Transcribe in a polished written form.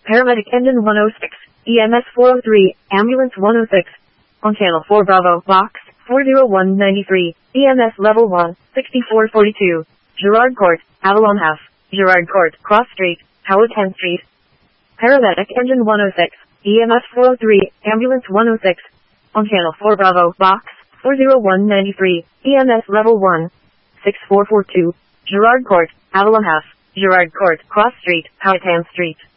Paramedic Engine 106, EMS 403, Ambulance 106. On Channel 4 Bravo, Box 40193, EMS Level 1, 6442. Gerard Court, Avalon Half. Gerard Court, Cross Street, Powhatan Street. Paramedic Engine 106, EMS 403, Ambulance 106. On Channel 4 Bravo, Box 40193, EMS Level 1, 6442. Gerard Court, Avalon Half. Gerard Court, Cross Street, Powhatan Street.